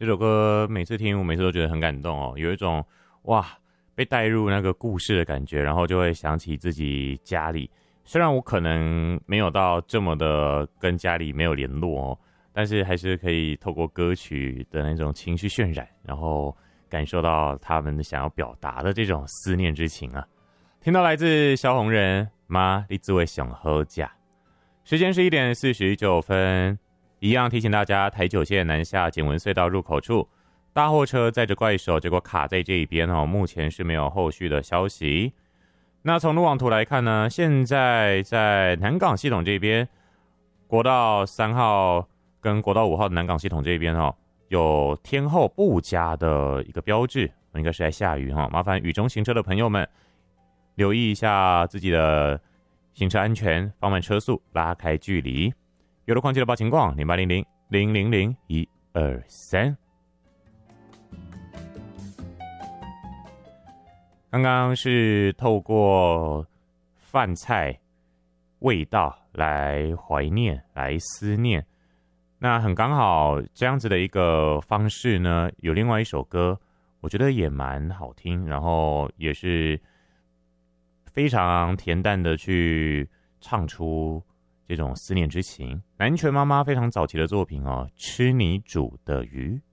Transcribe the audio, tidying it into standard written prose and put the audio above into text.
这首歌每次听，我每次都觉得很感动哦，有一种哇被带入那个故事的感觉，然后就会想起自己家里。虽然我可能没有到这么的跟家里没有联络哦，但是还是可以透过歌曲的那种情绪渲染，然后感受到他们想要表达的这种思念之情啊。听到来自萧红人妈，你自为想喝假。时间是1:49，一样提醒大家，台九线南下简文隧道入口处，大货车载着怪手，结果卡在这一边哦，目前是没有后续的消息。那从路网图来看呢，现在在南港系统这边，国道3号跟国道5号的南港系统这边哦，有天后不佳的一个标志，应该是在下雨哈，麻烦雨中行车的朋友们留意一下自己的行车安全，放慢车速，拉开距离。有了况且的报情况0800000123。刚刚是透过饭菜味道来怀念，来思念。那很刚好这样子的一个方式呢，有另外一首歌，我觉得也蛮好听，然后也是非常恬淡的去唱出这种思念之情。南拳妈妈非常早期的作品哦，吃你煮的鱼。